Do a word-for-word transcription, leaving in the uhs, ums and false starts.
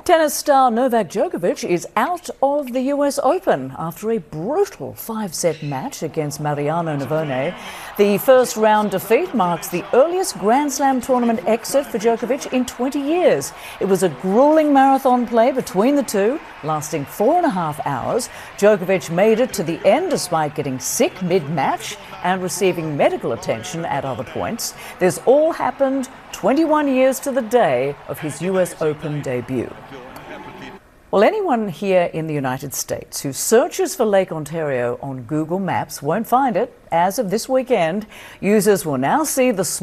Tennis star Novak Djokovic is out of the U S Open after a brutal five-set match against Mariano Navone. The first round defeat marks the earliest Grand Slam tournament exit for Djokovic in twenty years. It was a grueling marathon play between the two, lasting four and a half hours. Djokovic made it to the end despite getting sick mid-match and receiving medical attention at other points. This all happened twenty-one years to the day of his U S Open debut. Well, anyone here in the United States who searches for Lake Ontario on Google Maps won't find it. As of this weekend, users will now see the